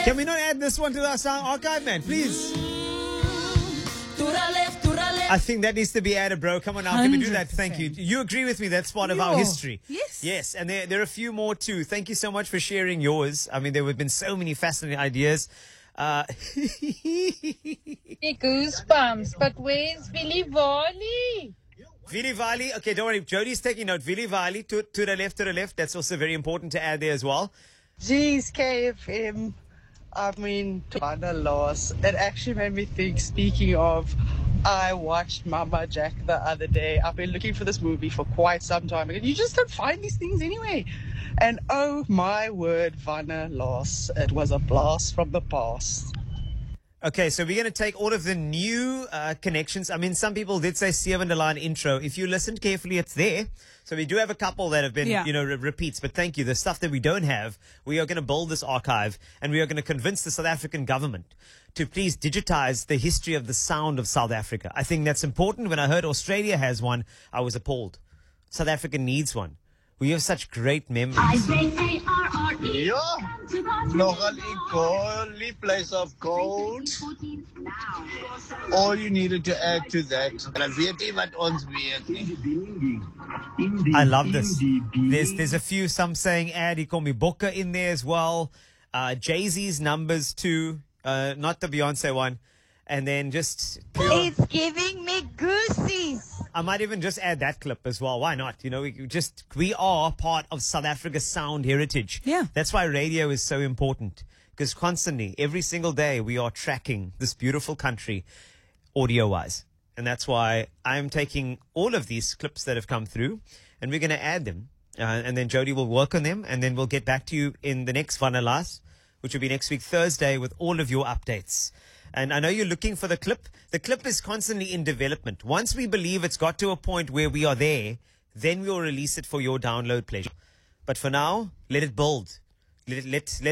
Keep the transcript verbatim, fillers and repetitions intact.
Can we not add this one to our sound archive, man? Please. I think that needs to be added, bro. Come on now. Can we do that? Thank you. You agree with me? That's part of our history. Yes. Yes. And there, there are a few more too. Thank you so much for sharing yours. I mean, there have been so many fascinating ideas. Uh, Goosebumps. But where's Billy Wally? Vili Vali. Okay, don't worry. Jody's taking note. Vili Vali to, to the left, to the left. That's also very important to add there as well. Geez, K F M. I mean, Vanna loss. It actually made me think, speaking of, I watched Mama Jack the other day. I've been looking for this movie for quite some time. And you just don't find these things anyway. And oh my word, Vanna loss. It was a blast from the past. Okay, so we're going to take all of the new uh, connections. I mean, some people did say Seven the Line intro. If you listened carefully, it's there. So we do have a couple that have been, Yeah. you know, re- repeats. But thank you. The stuff that we don't have, we are going to build this archive and we are going to convince the South African government to please digitize the history of the sound of South Africa. I think that's important. When I heard Australia has one, I was appalled. South Africa needs one. We have such great memories. Ja, nogal equally place of gold. All you needed to add to that. En weet jy wat ons weet nie. I love this. There's there's a few, some saying add Ikomi Boka in there as well. Uh, Jay-Z's numbers too, uh, not the Beyonce one. And then just... It's giving me goosies. I might even just add that clip as well. Why not? You know, we just, we are part of South Africa's sound heritage. Yeah. That's why radio is so important. Because constantly, every single day, we are tracking this beautiful country audio-wise. And that's why I'm taking all of these clips that have come through and we're going to add them. Uh, and then Jody will work on them and then we'll get back to you in the next Vanalas, which will be next week, Thursday, with all of your updates. And I know you're looking for the clip. The clip is constantly in development. Once we believe it's got to a point where we are there, then we'll release it for your download pleasure. But for now, let it build. Let it, let, let